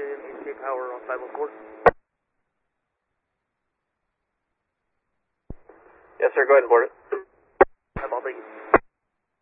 HK Power on 504. Yes, sir. Go ahead and board it. Hi, Paul. Thank you.